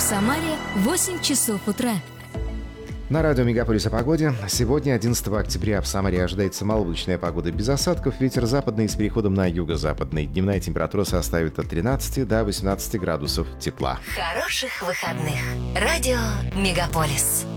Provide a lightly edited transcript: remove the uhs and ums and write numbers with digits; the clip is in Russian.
Самаре 8 часов утра. На радио «Мегаполис» о погоде. Сегодня, 11 октября, в Самаре ожидается малооблачная погода без осадков. Ветер западный с переходом на юго-западный. Дневная температура составит от 13 до 18 градусов тепла. Хороших выходных. Радио «Мегаполис».